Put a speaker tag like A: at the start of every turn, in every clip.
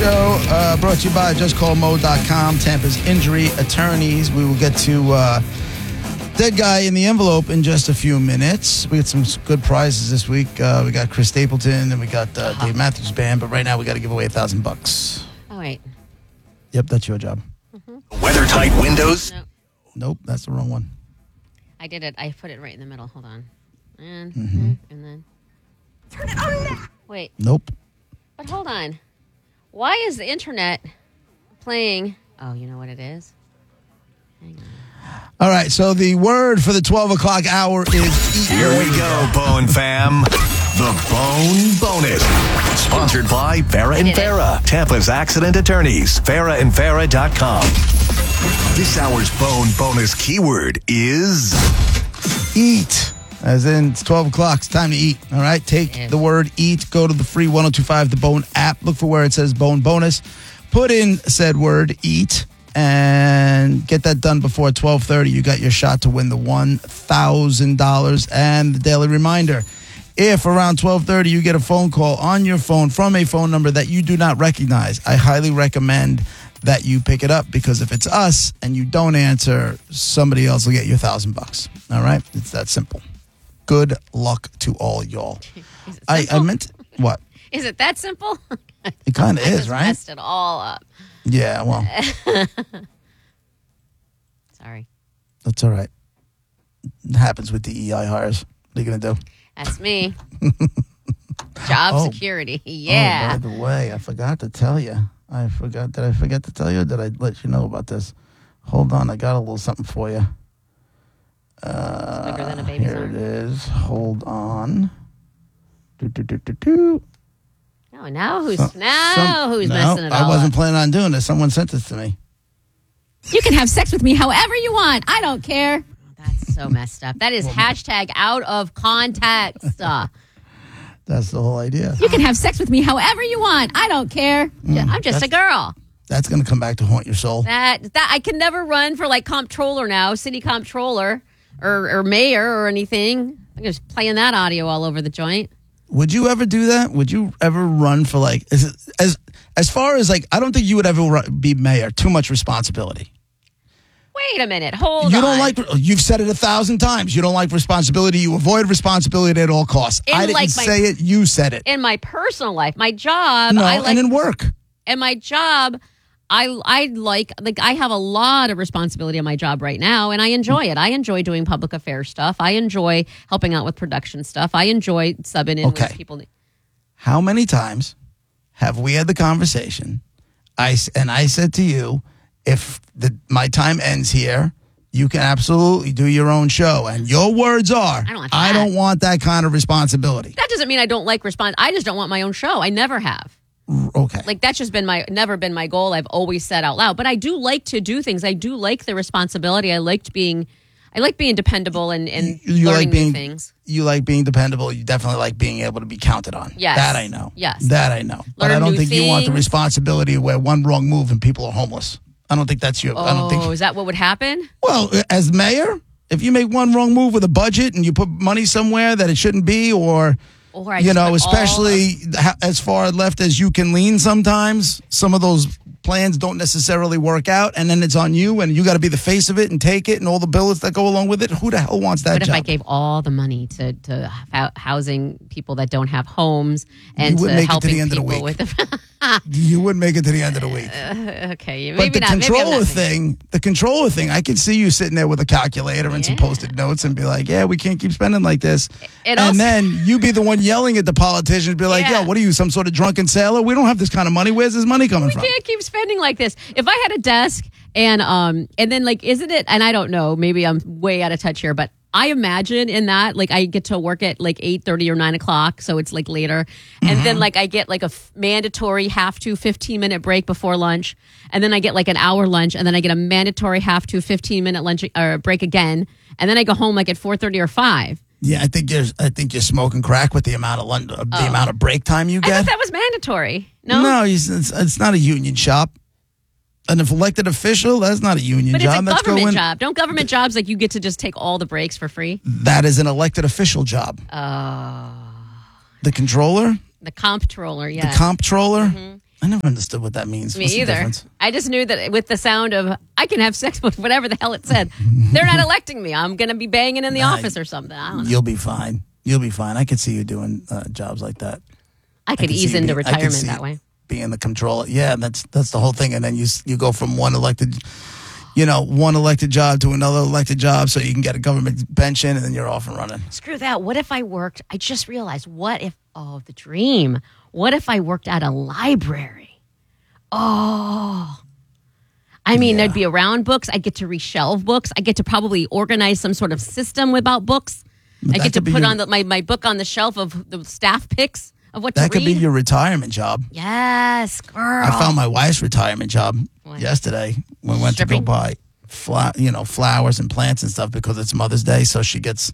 A: show brought to you by JustCallMo.com, Tampa's injury attorneys. We will get to Dead Guy in the Envelope in just a few minutes. We got some good prizes this week. We got Chris Stapleton and we got Dave Matthews Band, but right now we got to give away $1,000.
B: Oh, wait.
A: Yep, that's your job.
B: Mm-hmm.
C: Weather-tight windows?
A: Nope, that's the wrong one.
B: I did it. I put it right in the middle. Hold on. And then.
C: Turn it on.
B: Wait.
A: Nope.
B: But hold on. Why is the internet playing? Oh, you know what it is? Hang on.
A: All right, so the word for the 12 o'clock hour is...
C: Here we go, Bone Fam. The Bone Bonus. Sponsored by Farrah and Farrah, Tampa's accident attorneys. FarrahandFarrah.com. This hour's Bone Bonus keyword is...
A: eat. As in, it's 12 o'clock. It's time to eat. All right? Take the word eat. Go to the free 1025 The Bone app. Look for where it says Bone Bonus. Put in said word eat. And get that done before 12:30. You got your shot to win the $1,000. And the daily reminder, if around 12:30 you get a phone call on your phone from a phone number that you do not recognize, I highly recommend that you pick it up, because if it's us and you don't answer, somebody else will get you $1,000. All right? It's that simple. Good luck to all y'all. I meant what?
B: Is it that simple?
A: It kind of is, right?
B: Messed it all up.
A: Yeah, well.
B: Sorry.
A: That's all right. It happens with DEI hires. What are you going to do?
B: That's me. Job security. Yeah.
A: Oh, by the way, I forgot to tell you. Did I forget to tell you, or did I let you know about this? Hold on. I got a little something for you.
B: Bigger than a baby's
A: Here
B: arm.
A: it is. Hold on.
B: Oh, now who's messing it all
A: I wasn't
B: up?
A: planning on doing this. Someone sent this to me.
D: You can have sex with me however you want. I don't care.
B: That's so messed up. That is hashtag out of context.
A: That's the whole idea.
D: You can have sex with me however you want. I don't care.
B: I'm just a girl.
A: That's going to come back to haunt your soul.
B: That I can never run for like comptroller now, city comptroller or mayor or anything. I'm just playing that audio all over the joint.
A: Would you ever do that? Would you ever run for like, as far as like, I don't think you would ever be mayor. Too much responsibility.
B: Wait a minute. Hold on.
A: You don't like, you've said it 1,000 times. You don't like responsibility. You avoid responsibility at all costs. I didn't say it. You said it.
B: In my personal life, my job.
A: No,
B: I like,
A: and in work.
B: In my job, I like I have a lot of responsibility on my job right now, and I enjoy it. I enjoy doing public affairs stuff. I enjoy helping out with production stuff. I enjoy subbing in with people.
A: How many times have we had the conversation? I said to you, if my time ends here, you can absolutely do your own show. And your words are, I don't want that kind of responsibility.
B: That doesn't mean I don't like I just don't want my own show. I never have.
A: Okay.
B: Like, that's just never been my goal. I've always said out loud. But I do like to do things. I do like the responsibility. I like being dependable and learning new things.
A: You like being dependable. You definitely like being able to be counted on.
B: Yes.
A: That I know.
B: Yes.
A: That I know. But I don't think you want the responsibility where one wrong move and people are homeless. I don't think that's you. I don't think.
B: Is that what would happen?
A: Well, as mayor, if you make one wrong move with a budget and you put money somewhere that it shouldn't be, or especially as far left as you can lean sometimes, some of those plans don't necessarily work out, and then it's on you, and you got to be the face of it and take it and all the bills that go along with it. Who the hell wants that job?
B: What if I gave all the money to housing people that don't have homes and to helping people with the
A: You wouldn't make it to the end of the week.
B: Okay, maybe
A: but the
B: not.
A: controller thing, I can see you sitting there with a calculator and some Post-it notes and be like, yeah, we can't keep spending like this. And then you be the one yelling at the politicians, be like, yo, what are you, some sort of drunken sailor? We don't have this kind of money. Where's this money coming from?
B: We can't keep spending like this. If I had a desk and then like, isn't it, and I don't know, maybe I'm way out of touch here, but I imagine in that, like, I get to work at like 8:30 or 9 o'clock, so it's like later. And then like I get like a mandatory 15-minute break before lunch. And then I get like an hour lunch, and then I get a mandatory 15-minute lunch or break again. And then I go home like at 4:30 or 5.
A: Yeah, I think you're smoking crack with the amount of the amount of break time you get.
B: I thought that was mandatory. No,
A: it's not a union shop. An elected official, that's not a union job.
B: But it's a government job. Don't government jobs, like, you get to just take all the breaks for free?
A: That is an elected official job.
B: Oh.
A: The controller?
B: The comptroller, yeah.
A: The comptroller?
B: Mm-hmm.
A: I never understood what that means.
B: Me
A: What's the
B: either.
A: difference?
B: I just knew that with the sound of I can have sex with whatever the hell it said. They're not electing me. I'm going to be banging in the office or something. I don't know.
A: You'll be fine. You'll be fine. I could see you doing jobs like that.
B: I could
A: see
B: ease
A: you
B: into
A: I could
B: retirement
A: see
B: that way.
A: Being the controller. Yeah, that's the whole thing. And then you go from one elected job to another elected job so you can get a government pension and then you're off and running.
B: Screw that. What if I worked? I just realized, the dream. What if I worked at a library? Oh. I mean, there'd be around books. I get to reshelve books. I get to probably organize some sort of system about books. I get to put on my book on the shelf of the staff picks of what to read.
A: That could be your retirement job.
B: Yes, girl.
A: I found my wife's retirement job yesterday when we went to go buy flowers and plants and stuff because it's Mother's Day, so she gets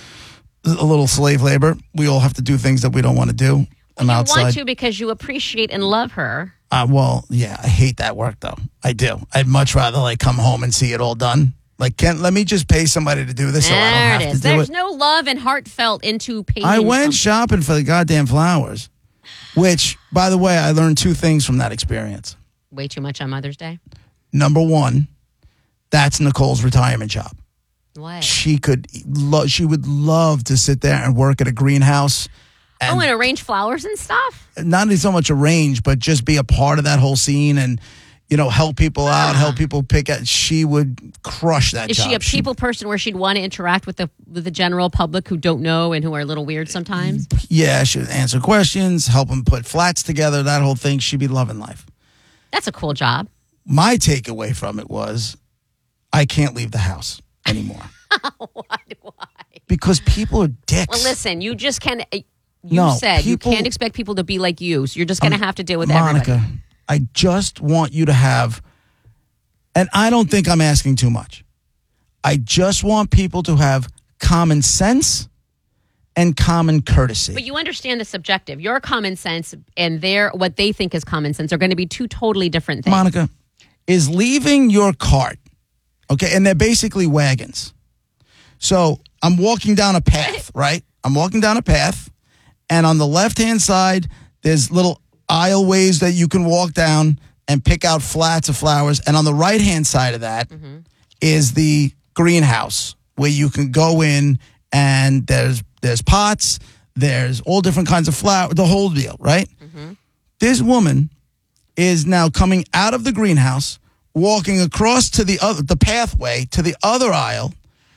A: a little slave labor. We all have to do things that we don't want to do. I'm outside.
B: You want to because you appreciate and love her.
A: I hate that work though. I do. I'd much rather come home and see it all done. Let me just pay somebody to do this so I don't have to do it.
B: There's no love and heartfelt into paying.
A: I went shopping for the goddamn flowers, which, by the way, I learned two things from that experience.
B: Way too much on Mother's Day?
A: Number one, that's Nicole's retirement job.
B: What?
A: She would love to sit there and work at a greenhouse.
B: And arrange flowers and stuff?
A: Not only so much arrange, but just be a part of that whole scene and help people out, help people pick out. She would crush that job.
B: Is she a people person where she'd want to interact with the general public who don't know and who are a little weird sometimes?
A: Yeah, she would answer questions, help them put flats together, that whole thing. She'd be loving life.
B: That's a cool job.
A: My takeaway from it was I can't leave the house anymore.
B: Why?
A: Because people are dicks.
B: Well, listen, you just can't. You can't expect people to be like you, so you're just going to have to deal with
A: Monica,
B: everybody.
A: I just want you to have, and I don't think I'm asking too much. I just want people to have common sense and common courtesy.
B: But you understand the subjective. Your common sense and what they think is common sense are going to be two totally different things.
A: Monica, is leaving your cart, okay, and they're basically wagons. So I'm walking down a path, right? I'm walking down a path, and on the left-hand side, there's little aisleways that you can walk down and pick out flats of flowers. And on the right-hand side of that is the greenhouse where you can go in and there's pots, there's all different kinds of flowers, the whole deal, right? This woman is now coming out of the greenhouse, walking across to the pathway to the other aisle,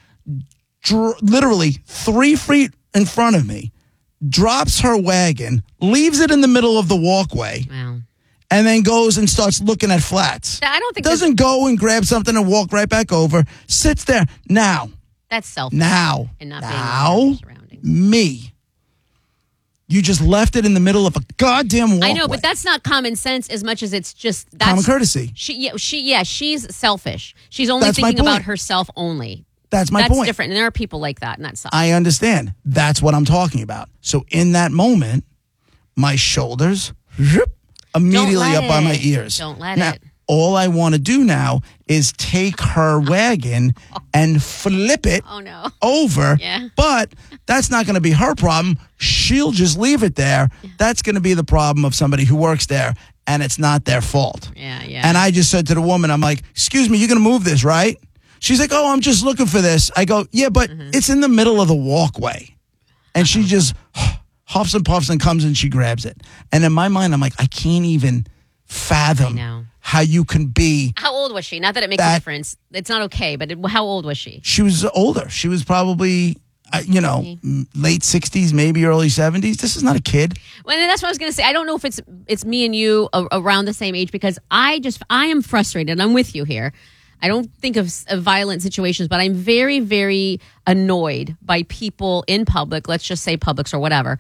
A: literally 3 feet in front of me, drops her wagon, leaves it in the middle of the walkway, and then goes and starts looking at flats.
B: I don't think
A: doesn't go and grab something and walk right back over. Sits there. Now.
B: That's selfish.
A: Now.
B: And not being in surroundings.
A: Me. You just left it in the middle of a goddamn walkway.
B: I know, but that's not common sense as much as it's just
A: common courtesy.
B: She's selfish. She's only thinking about herself only.
A: That's my point.
B: That's different, and there are people like that, and that sucks.
A: I understand. That's what I'm talking about. So in that moment, my shoulders immediately up by my ears.
B: Don't let it.
A: All I want to do now is take her wagon and flip it over.
B: Yeah.
A: But that's not going to be her problem. She'll just leave it there. Yeah. That's going to be the problem of somebody who works there, and it's not their fault.
B: Yeah.
A: And I just said to the woman, I'm like, excuse me, you're going to move this, right? She's like, oh, I'm just looking for this. I go, yeah, but it's in the middle of the walkway. And she just huffs and puffs and comes and she grabs it. And in my mind, I'm like, I can't even fathom how you can be.
B: How old was she? Not that it makes a difference. It's not okay, but how old was she?
A: She was older. She was probably, late 60s, maybe early 70s. This is not a kid.
B: Well, and that's what I was going to say. I don't know if it's me and you around the same age because I am frustrated. I'm with you here. I don't think of violent situations, but I'm very, very annoyed by people in public, let's just say Publix or whatever,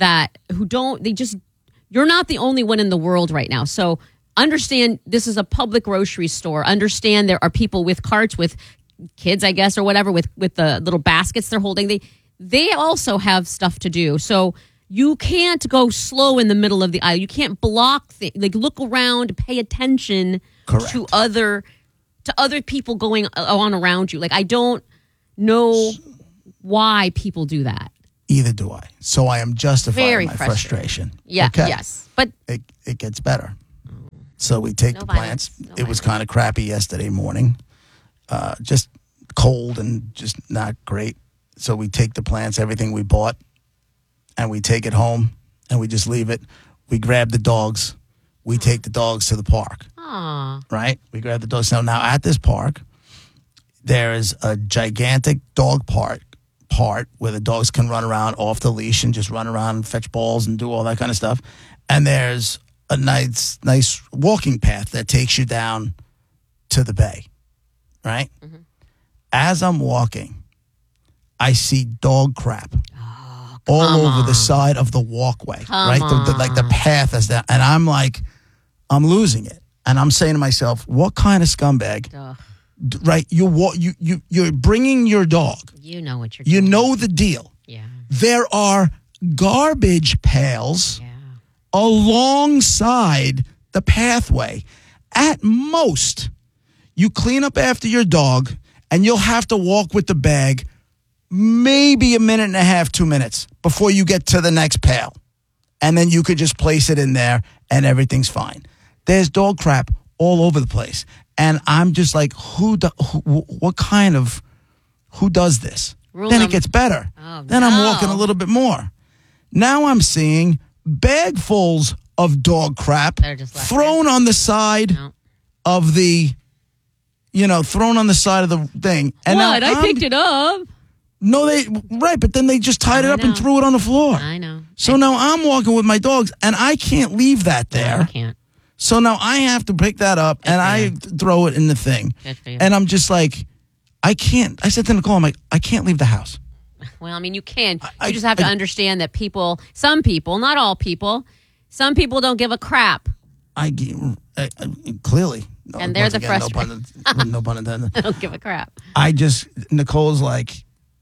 B: you're not the only one in the world right now. So understand this is a public grocery store. Understand there are people with carts with kids, I guess, or whatever, with the little baskets they're holding. They also have stuff to do. So you can't go slow in the middle of the aisle. You can't block things. Look around, pay attention to other people going on around you. I don't know why people do that.
A: Either do I. So I am justifying my frustration.
B: Yeah,
A: okay?
B: Yes. But
A: it gets better. So we take
B: No
A: the
B: violence.
A: plants.
B: No
A: It was
B: violence.
A: kind of crappy yesterday morning, just cold and just not great. So we take the plants, everything we bought, and we take it home and we just leave it. We grab the dogs. We take the dogs to the park,
B: Aw.
A: right? We grab the dogs. Now at this park, there is a gigantic dog part where the dogs can run around off the leash and just run around and fetch balls and do all that kind of stuff. And there's a nice walking path that takes you down to the bay, right?
B: Mm-hmm.
A: As I'm walking, I see dog crap all over the side of the walkway, right? Like the path is that, and I'm like, I'm losing it, and I'm saying to myself, what kind of scumbag,
B: Ugh.
A: right? You're bringing your dog.
B: You know what you're
A: You
B: doing.
A: know the deal.
B: Yeah.
A: There are garbage pails
B: Yeah.
A: alongside the pathway. At most, you clean up after your dog, and you'll have to walk with the bag maybe a minute and a half, 2 minutes before you get to the next pail. And then you could just place it in there and everything's fine. There's dog crap all over the place. And I'm just like, who does this?
B: Rule
A: Then it
B: num-
A: gets better.
B: Oh,
A: then I'm
B: no.
A: walking a little bit more. Now I'm seeing bagfuls of dog crap
B: That are just left
A: thrown on the side
B: No.
A: of the, thrown on the side of the thing. And
B: What?
A: now
B: I picked it up.
A: No, right, but then they just tied it
B: I
A: up and
B: know.
A: threw it on the floor.
B: I know.
A: So now I'm walking with my dogs, and I can't leave that there.
B: I can't.
A: So now I have to pick that up, and I throw it in the thing.
B: Good for you.
A: And I'm just like, I can't. I said to Nicole, I'm like, I can't leave the house.
B: Well, I mean, you can.
A: I-
B: You just have to understand that some people, not all people, some people don't give a crap.
A: Clearly. No,
B: And they're
A: once
B: the
A: again,
B: frustrated.
A: no pun intended.
B: Don't give a crap.
A: Nicole's like,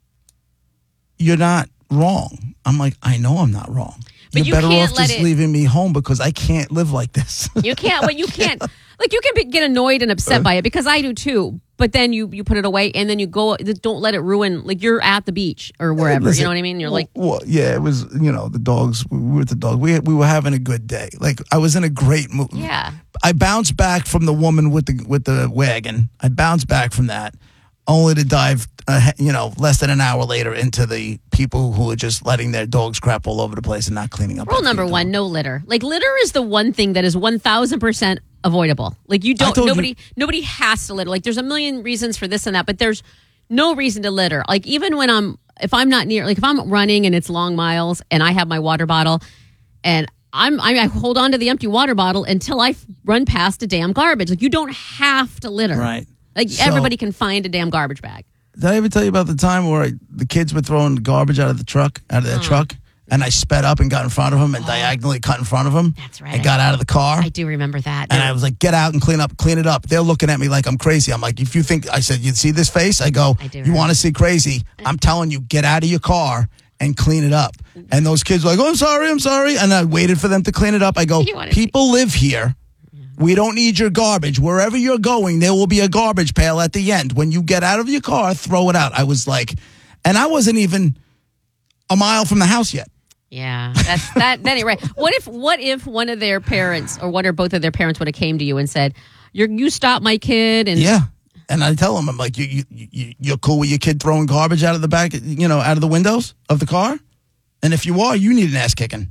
A: you're not wrong. I'm like, I know I'm not wrong.
B: But
A: You're
B: you
A: better
B: can't
A: off
B: let
A: just
B: it-
A: leaving me home because I can't live like this.
B: You can't. Well, you can't. Like, you can get annoyed and upset by it because I do too. But then you put it away and then you go. Don't let it ruin. Like, you're at the beach or wherever.
A: Listen,
B: you know what I mean? You're like,
A: well, yeah, it was, the dogs. We were with the dog. We were having a good day. Like, I was in a great mood.
B: yeah.
A: I bounced back from the woman with the wagon. I bounced back from that, only to dive, less than an hour later into the people who are just letting their dogs crap all over the place and not cleaning up.
B: Rule
A: after
B: number
A: the dog.
B: one: no litter. Like, litter is the one thing that is 1,000% avoidable. Like, you don't.
A: told you-
B: Nobody has to litter. Like, there's a million reasons for this and that, but there's no reason to litter. Like, even when if I'm not near, like if I'm running and it's long miles and I have my water bottle and I hold on to the empty water bottle until I run past a damn garbage. Like, you don't have to litter.
A: Right.
B: Like,
A: So-
B: everybody can find a damn garbage bag.
A: Did I ever tell you about the time where the kids were throwing garbage out of their truck, and I sped up and got in front of them and diagonally cut in front of them?
B: That's right.
A: And got out of the car.
B: I do remember that.
A: And I was like, get out and clean it up. They're looking at me like I'm crazy. I'm like, if you think, I said, you see this face? I go,
B: I do
A: you
B: remember.
A: want to see crazy? I'm telling you, get out of your car and clean it up. And those kids were like, oh, I'm sorry. And I waited for them to clean it up. I go,
B: You wanna see-
A: people live here. We don't need your garbage. Wherever you're going, there will be a garbage pail at the end. When you get out of your car, throw it out. I was like, and I wasn't even a mile from the house yet.
B: Yeah, that's that. Then right. What if one of their parents or one or both of their parents would have came to you and said, "You stopped my kid," and
A: Yeah. And I tell them, I'm like, you're cool with your kid throwing garbage out of the back, out of the windows of the car? And if you are, you need an ass kicking.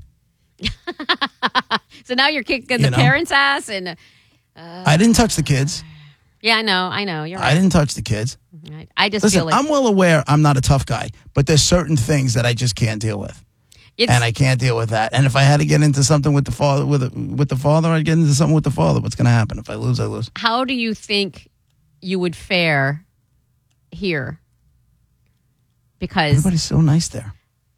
B: so now you're kicking the
A: know?
B: parents' ass, and
A: I didn't touch the kids.
B: yeah, I know, you're
A: I
B: right.
A: didn't touch the kids.
B: I just
A: Listen,
B: feel like
A: I'm well aware I'm not a tough guy, but there's certain things that I just can't deal with.
B: it's,
A: And I can't deal with that. And if I had to get into something with the father, with the father, I'd get into something with the father. What's going to happen? If I lose, I lose.
B: how do you think you would fare here? Because
A: Everybody's so nice there.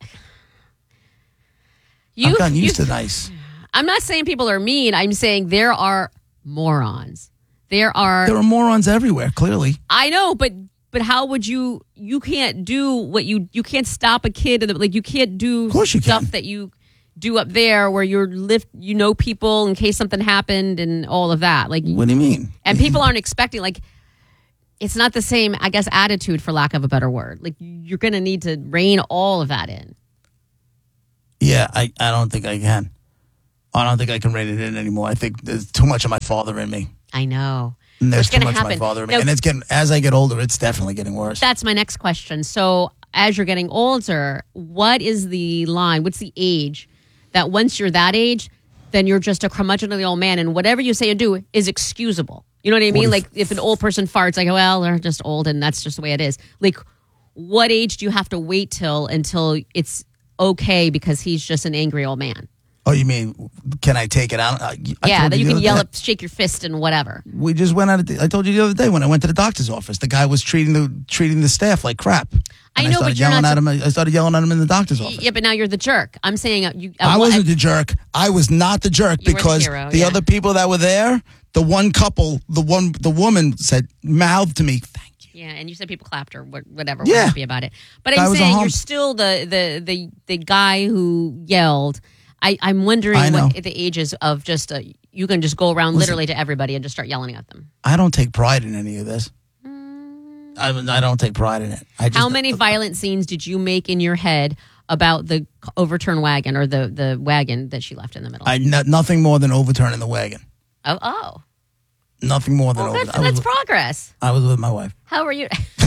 A: I've gotten used to nice.
B: I'm not saying people are mean. I'm saying there are morons. There are
A: morons everywhere, clearly.
B: I know, but how would you can't do what you can't stop a kid and like you can't do
A: course you
B: stuff
A: can.
B: that you do up there where you're people in case something happened and all of that. Like,
A: What do you mean?
B: and people aren't expecting, like, it's not the same, I guess, attitude for lack of a better word. Like, you're going to need to rein all of that in.
A: Yeah, I don't think I can. I don't think I can rein it in anymore. I think there's too much of my father in me.
B: I know.
A: And there's
B: What's
A: too
B: gonna
A: much of my
B: happen?
A: father in me.
B: Now-
A: And it's getting, as I get older, it's definitely getting worse.
B: That's my next question. So, as you're getting older, what is the line? What's the age that once you're that age, then you're just a curmudgeonly old man, and whatever you say and do is excusable? You know what I mean? Like if an old person farts, like, well, they're just old, and that's just the way it is. Like, what age do you have to wait till until it's okay because he's just an angry old man?
A: Oh, you mean, can I take it out?
B: Yeah, that you can yell up, shake your fist, and whatever.
A: We just went out. I told you the other day when I went to the doctor's office, the guy was treating the staff like crap.
B: I
A: And
B: know, but you're
A: yelling
B: not.
A: at him. I started yelling at him in the doctor's office.
B: Yeah, but now you're the jerk. I'm saying you.
A: I wasn't the jerk. I was not the jerk
B: You were the
A: because
B: hero,
A: the
B: yeah.
A: other people that were there, the one couple, the woman said, mouthed to me, "Thank you."
B: Yeah, and you said people clapped or whatever.
A: Yeah.
B: We're happy about it. But
A: Guy
B: I'm
A: was a
B: saying
A: hump.
B: you're still the guy who yelled. I'm wondering
A: I know.
B: what the ages of just you can just go around literally to everybody and just start yelling at them.
A: I don't take pride in any of this. I don't take pride in it. I just,
B: How many violent scenes did you make in your head about the overturned wagon or the wagon that she left in the middle?
A: Nothing more than overturning the wagon.
B: Oh.
A: Nothing more than
B: Well, that's progress.
A: I was with my wife.
B: How are you?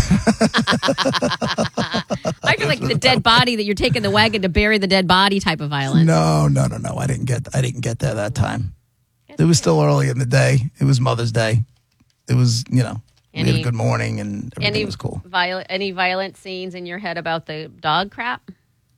B: I feel like the dead body that you're taking the wagon to bury the dead body type of violence.
A: No. I didn't get there that time. It was still early in the day. It was Mother's Day. It was, we had a good morning and everything was cool.
B: Any violent scenes in your head about the dog crap?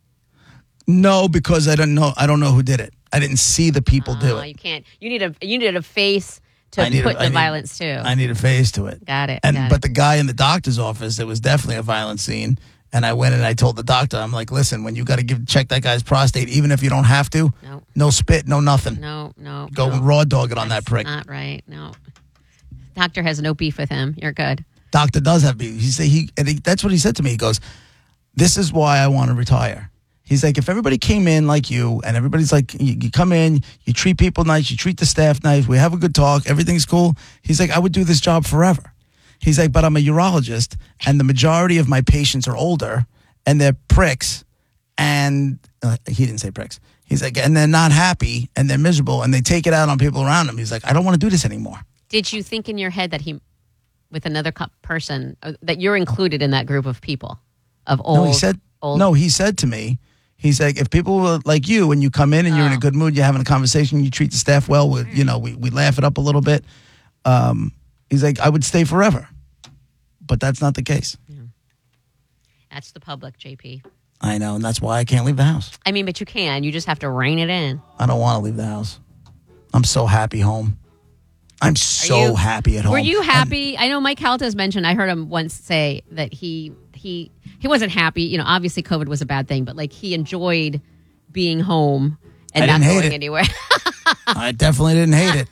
A: No, because I don't know who did it. I didn't see the people do it.
B: You can't. You need a face to
A: I need
B: put
A: a-
B: the
A: I need-
B: violence to.
A: I need a face to it.
B: Got it.
A: But the guy in the doctor's office, it was definitely a violent scene. And I went and I told the doctor, I'm like, listen, when you got to check that guy's prostate, even if you don't have to,
B: No.
A: no spit, no nothing.
B: No.
A: Go
B: no.
A: raw dog it on that prick.
B: Not right. No. Doctor has no beef with him. You're good.
A: Doctor does have beef. That's what he said to me. He goes, this is why I want to retire. He's like, if everybody came in like you and everybody's like, you come in, you treat people nice, you treat the staff nice, we have a good talk, everything's cool. He's like, I would do this job forever. He's like, but I'm a urologist and the majority of my patients are older and they're pricks and he didn't say pricks. He's like, and they're not happy and they're miserable and they take it out on people around them. He's like, I don't want to do this anymore.
B: Did you think in your head that with another person, that you're included in that group of people of old?
A: He said to me, he's like, if people were like you and you come in and you're in a good mood, you're having a conversation, you treat the staff well, we laugh it up a little bit. He's like, I would stay forever. But that's not the case.
B: Yeah. That's the public, JP.
A: I know, and that's why I can't leave the house.
B: I mean, but you can. You just have to rein it in.
A: I don't want to leave the house. I'm so happy home. I'm so happy at home.
B: Were you happy? I know Mike Calta has mentioned, I heard him once say that he wasn't happy. Obviously COVID was a bad thing, but like he enjoyed being home and not going anywhere.
A: I definitely didn't hate it.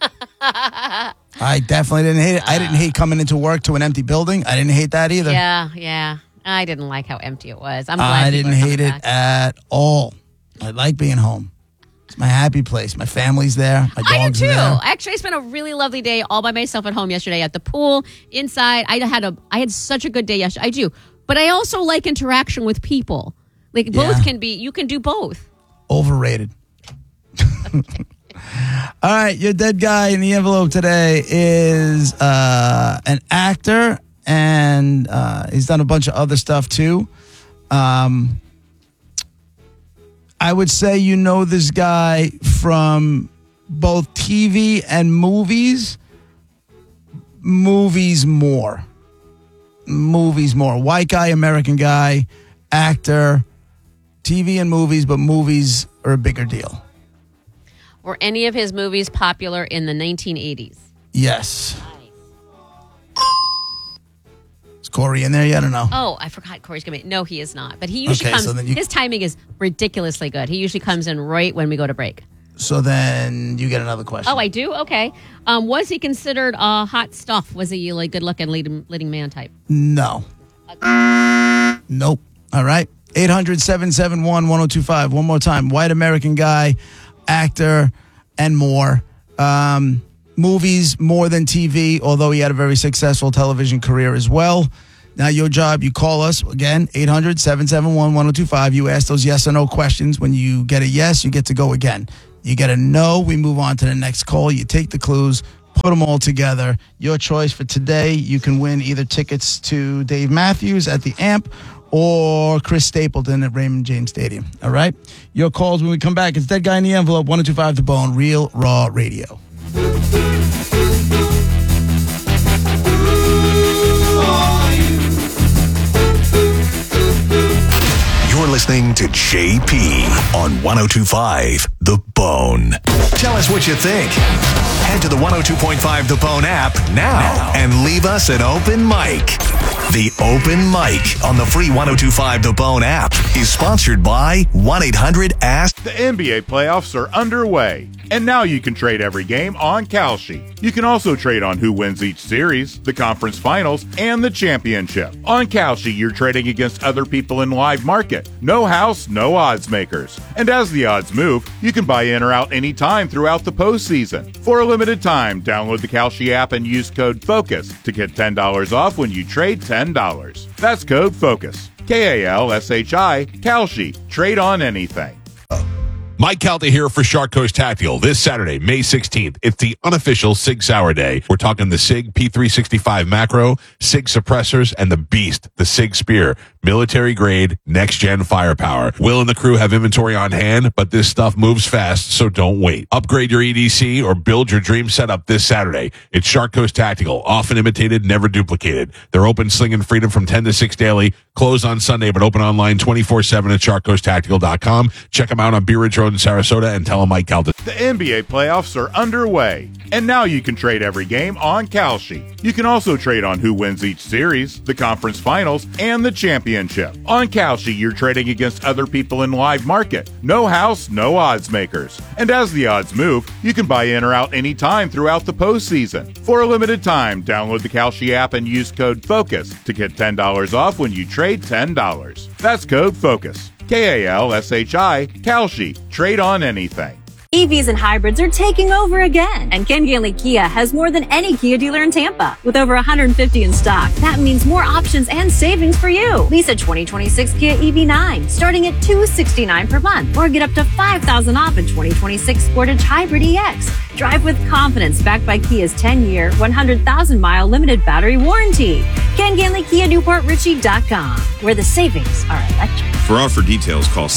A: I didn't hate coming into work to an empty building. I didn't hate that either.
B: Yeah. I didn't like how empty it was. I'm glad
A: I
B: people
A: didn't
B: are
A: hate
B: coming
A: it
B: back.
A: at all. I like being home. It's my happy place. My family's there. My
B: I
A: dogs
B: do
A: are
B: too.
A: there.
B: Actually, I spent a really lovely day all by myself at home yesterday at the pool, inside. I had such a good day yesterday. I do. But I also like interaction with people. Like both can be, you can do both.
A: Overrated. All right, your dead guy in the envelope today is an actor, and he's done a bunch of other stuff too. I would say you know this guy from both TV and movies. Movies more. White guy, American guy, actor, TV and movies, but movies are a bigger deal.
B: Were any of his movies popular in the 1980s?
A: Yes. Is Corey in there yet or no?
B: Oh, I forgot Corey's going to be. No, he is not. But he usually
A: Okay,
B: comes.
A: so then
B: His timing is ridiculously good. He usually comes in right when we go to break.
A: So then you get another question.
B: Oh, I do? Okay. Was he considered hot stuff? Was he like good looking leading man type?
A: No. Nope. All right. 800-771-1025. One more time. White American guy, actor, and more. Movies more than TV, although he had a very successful television career as well. Now, your job, you call us, again, 800-771-1025. You ask those yes or no questions. When you get a yes, you get to go again. You got to know. We move on to the next call. You take the clues, put them all together. Your choice for today. You can win either tickets to Dave Matthews at the Amp or Chris Stapleton at Raymond James Stadium. All right? Your calls when we come back. It's Dead Guy in the Envelope, 102.5 The Bone, Real Raw Radio.
C: You're listening to JP on 102.5 The Bone. Tell us what you think. Head to the 102.5 The Bone app now and leave us an open mic. The Open Mic on the free 102.5 The Bone app is sponsored by 1-800-ASK.
E: The NBA playoffs are underway, and now you can trade every game on Kalshi. You can also trade on who wins each series, the conference finals, and the championship. On Kalshi, you're trading against other people in live market. No house, no odds makers. And as the odds move, you can buy in or out anytime throughout the postseason. For a limited time, download the Kalshi app and use code FOCUS to get $10 off when you trade $10. That's code FOCUS. Kalshi, Kalshi. Trade on anything.
F: Mike Calta here for Shark Coast Tactical. This Saturday, May 16th, it's the unofficial SIG Sauer Day. We're talking the SIG P365 Macro, SIG Suppressors, and the Beast, the SIG Spear. Military grade, next gen firepower. Will and the crew have inventory on hand, but this stuff moves fast, so don't wait. Upgrade your EDC or build your dream setup this Saturday. It's Shark Coast Tactical, often imitated, never duplicated. They're open slinging freedom from 10 to 6 daily, closed on Sunday, but open online 24/7 at sharkcoasttactical.com. Check them out on Bee Ridge Road in Sarasota and tell them Mike Calta.
E: The NBA playoffs are underway, and now you can trade every game on Kalshi. You can also trade on who wins each series, the conference finals, and the championship. On Kalshi, you're trading against other people in live market. No house, no odds makers. And as the odds move, you can buy in or out anytime throughout the postseason. For a limited time, download the Kalshi app and use code FOCUS to get $10 off when you trade $10. That's code FOCUS. Kalshi, Kalshi. Trade on anything.
G: EVs and hybrids are taking over again, and Ken Ganley Kia has more than any Kia dealer in Tampa, with over 150 in stock. That means more options and savings for you. Lease a 2026 Kia EV9 starting at $269 per month, or get up to $5,000 off a 2026 Sportage Hybrid EX. Drive with confidence, backed by Kia's 10-year, 100,000-mile limited battery warranty. Ken Ganley Kia, NewportRichie.com, where the savings are electric.
H: For offer details, call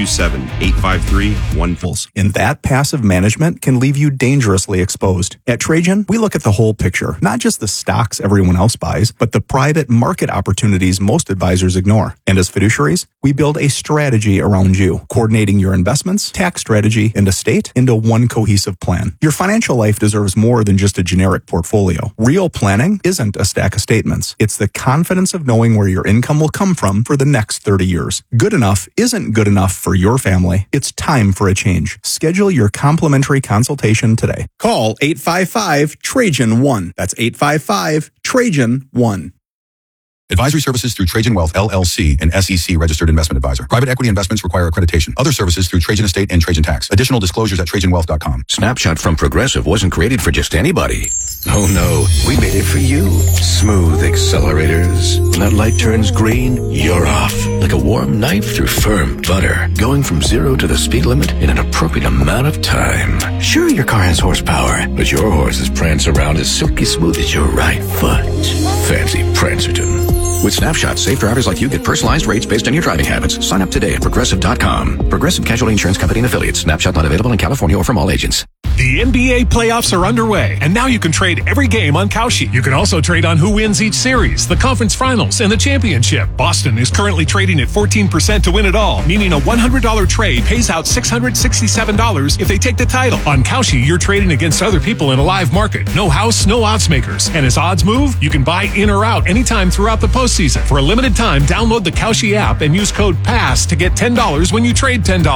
H: 727-853-1.
I: In that, passive management can leave you dangerously exposed. At Trajan, we look at the whole picture, not just the stocks everyone else buys, but the private market opportunities most advisors ignore. And as fiduciaries, we build a strategy around you, coordinating your investments, tax strategy, and estate into one cohesive plan. Your financial life deserves more than just a generic portfolio. Real planning isn't a stack of statements. It's the confidence of knowing where your income will come from for the next 30 years. Good enough isn't good enough for your family. It's time for a change. Schedule your complimentary consultation today. Call 855-TRAJAN-1. That's 855-TRAJAN-1.
J: Advisory services through Trajan Wealth, LLC, an SEC registered investment advisor. Private equity investments require accreditation. Other services through Trajan Estate and Trajan Tax. Additional disclosures at TrajanWealth.com.
C: Snapshot from Progressive wasn't created for just anybody. Oh no, we made it for you. Smooth accelerators. When that light turns green, you're off. Like a warm knife through firm butter. Going from 0 to the speed limit in an appropriate amount of time. Sure, your car has horsepower, but your horses prance around as silky smooth as your right foot. Fancy Prancerton. With Snapshot, safe drivers like you get personalized rates based on your driving habits. Sign up today at Progressive.com. Progressive Casualty Insurance Company and Affiliates. Snapshot not available in California or from all agents.
K: The NBA playoffs are underway, and now you can trade every game on Kalshi. You can also trade on who wins each series, the conference finals, and the championship. Boston is currently trading at 14% to win it all, meaning a $100 trade pays out $667 if they take the title. On Kalshi, you're trading against other people in a live market. No house, no odds makers. And as odds move, you can buy in or out anytime throughout the postseason. For a limited time, download the Kalshi app and use code PASS to get $10 when you trade $10.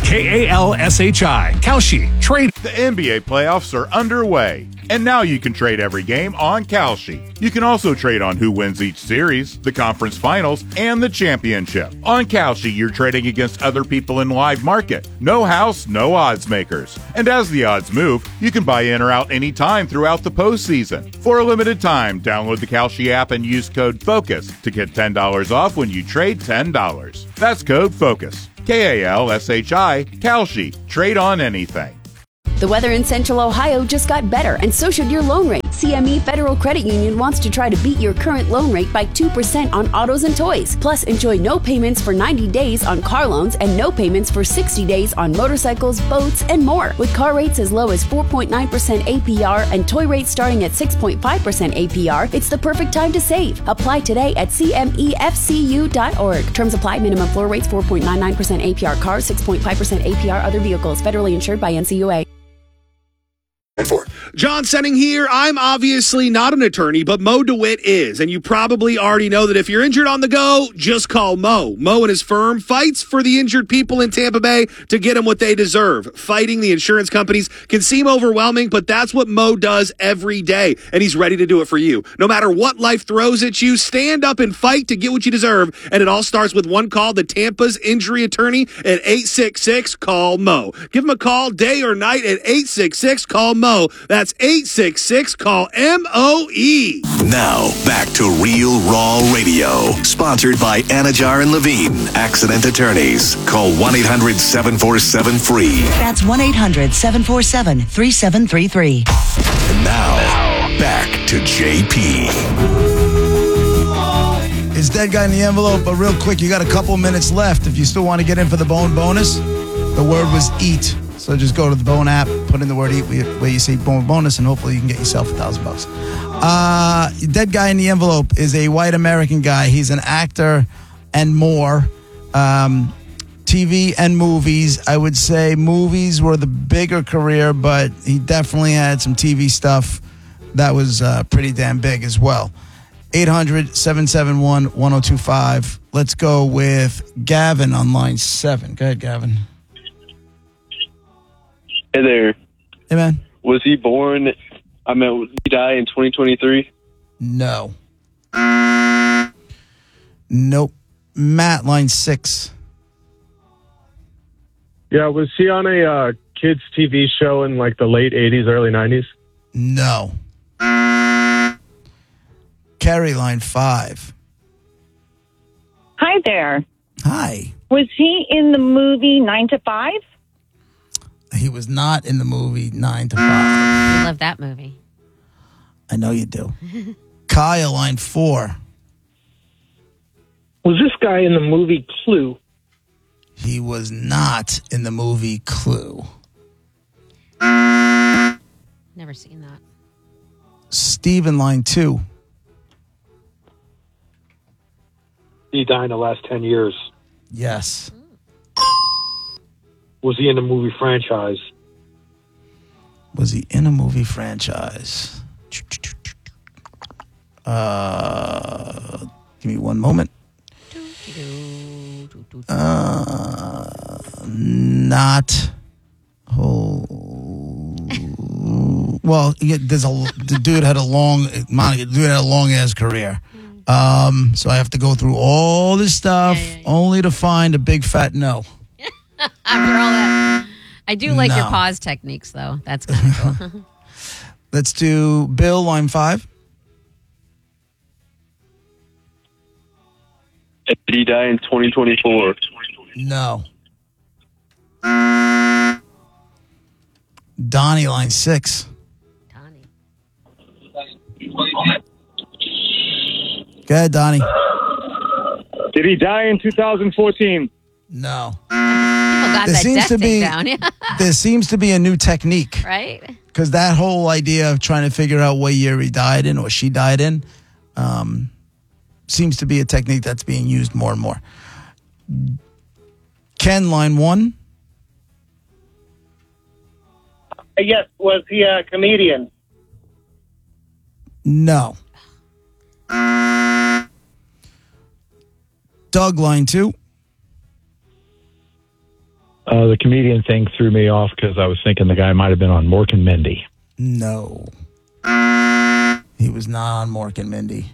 K: Kalshi. Kalshi. Trade.
E: The NBA playoffs are underway, and now you can trade every game on Kalshi. You can also trade on who wins each series, the conference finals, and the championship. On Kalshi, you're trading against other people in live market. No house, no odds makers. And as the odds move, you can buy in or out anytime throughout the postseason. For a limited time, download the Kalshi app and use code FOCUS to get $10 off when you trade $10. That's code FOCUS. Kalshi. Kalshi. Trade on anything.
H: The weather in Central Ohio just got better, and so should your loan rate. CME Federal Credit Union wants to try to beat your current loan rate by 2% on autos and toys. Plus, enjoy no payments for 90 days on car loans and no payments for 60 days on motorcycles, boats, and more. With car rates as low as 4.9% APR and toy rates starting at 6.5% APR, it's the perfect time to save. Apply today at cmefcu.org. Terms apply. Minimum floor rates 4.99% APR cars, 6.5% APR other vehicles. Federally insured by NCUA.
L: John Senning here. I'm obviously not an attorney, but Mo DeWitt is. And you probably already know that if you're injured on the go, just call Mo. Mo and his firm fights for the injured people in Tampa Bay to get them what they deserve. Fighting the insurance companies can seem overwhelming, but that's what Mo does every day. And he's ready to do it for you. No matter what life throws at you, stand up and fight to get what you deserve. And it all starts with one call to Tampa's injury attorney at 866-CALL-MO. Give him a call day or night at 866-CALL-MO. That's 866-CALL-MOE.
C: Now, back to Real Raw Radio. Sponsored by Anajar and Levine, accident attorneys. Call 1-800-747-FREE.
M: That's 1-800-747-3733.
C: And now, back to JP.
A: It's Dead Guy in the Envelope, but real quick, you got a couple minutes left. If you still want to get in for the Bone bonus, the word was eat. So just go to the Bone app, put in the word eat where you see Bone bonus, and hopefully you can get yourself $1,000. Dead Guy in the Envelope is a white American guy. He's an actor and more. TV and movies. I would say movies were the bigger career, but he definitely had some TV stuff that was pretty damn big as well. 800-771-1025. Let's go with Gavin on line 7. Go ahead, Gavin.
N: Hey there.
A: Hey, man.
N: Was he born, did he die in 2023?
A: No. Nope. Matt, line 6.
O: Yeah, was he on a kids' TV show in like the late 80s, early 90s?
A: No. Carrie, line 5.
P: Hi there.
A: Hi.
P: Was he in the movie 9 to 5?
A: He was not in the movie 9 to 5.
B: I love that movie.
A: I know you do. Kyle, line 4.
Q: Was this guy in the movie Clue?
A: He was not in the movie Clue.
B: Never seen that.
A: Steven, line 2.
Q: He died in the last 10 years.
A: Yes.
Q: Was he in a movie franchise?
A: Was he in a movie franchise? Give me one moment. Not. Well, the dude had a long ass career. So I have to go through all this stuff only to find a big fat no.
B: After all that, I do like your pause techniques, though. That's kind of cool.
A: Let's do Bill, line 5.
N: Did he die in 2024?
A: No. Donnie, line 6. Go ahead, Donnie.
O: Did he die in 2014?
A: No.
B: Got that death thing down.
A: There seems to be a new technique.
B: Right?
A: Because that whole idea of trying to figure out what year he died in or she died in seems to be a technique that's being used more and more. Ken, line 1.
R: Yes, was he a comedian?
A: No. Doug, line 2.
S: The comedian thing threw me off because I was thinking the guy might have been on Mork and Mindy.
A: No. He was not on Mork and Mindy.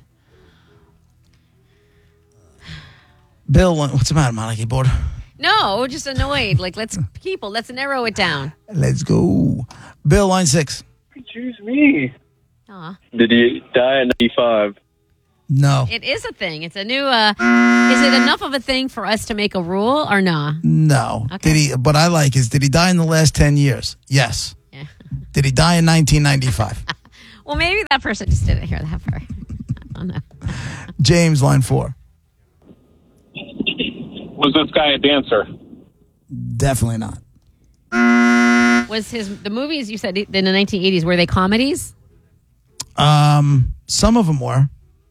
A: Bill, what's the matter, Monica? Bored?
B: No, just annoyed. Like, let's narrow it down.
A: Let's go. Bill, line 6.
N: Choose me.
B: Aw.
N: Did he die in 95?
A: No.
B: It is a thing. It's a new, is it enough of a thing for us to make a rule or not?
A: No.
B: Okay.
A: What I like is, did he die in the last 10 years? Yes.
B: Yeah.
A: Did he die in 1995?
B: Well, maybe that person just didn't hear that part. I don't know.
A: James, line 4.
O: Was this guy a dancer?
A: Definitely not.
B: Was the movies you said in the 1980s, were they comedies?
A: Some of them were.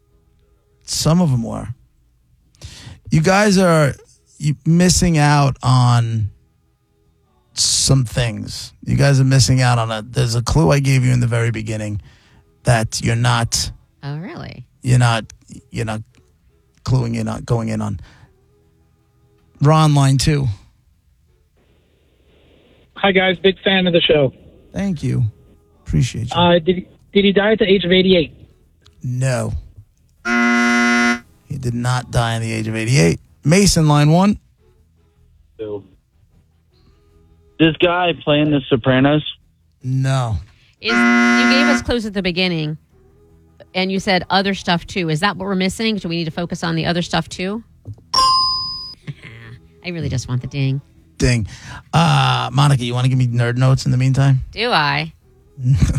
A: You guys are missing out on some things. You guys are missing out on there's a clue I gave you in the very beginning that you're not.
B: Oh, really?
A: You're not cluing in on, going in on. Ron, line 2.
Q: Hi, guys. Big fan of the show.
A: Thank you. Appreciate you.
Q: Did he die at the age of 88?
A: No. He did not die in the age of 88. Mason, line 1.
M: This guy playing The Sopranos?
A: No.
B: You gave us clues at the beginning, and you said other stuff too. Is that what we're missing? Do we need to focus on the other stuff too? I really just want the ding.
A: Ding. Monica, you want to give me nerd notes in the meantime?
B: Do I?